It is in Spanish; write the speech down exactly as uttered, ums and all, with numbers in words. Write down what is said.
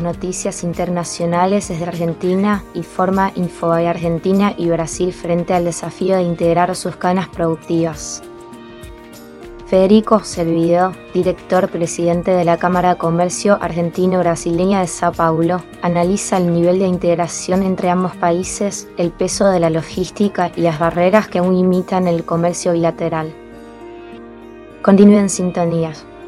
noticias internacionales desde Argentina y forma Infobae Argentina y Brasil frente al desafío de integrar sus cadenas productivas. Federico Selvido, director presidente de la Cámara de Comercio Argentino-Brasileña de Sao Paulo, analiza el nivel de integración entre ambos países, el peso de la logística y las barreras que aún limitan el comercio bilateral. Continúen en sintonía.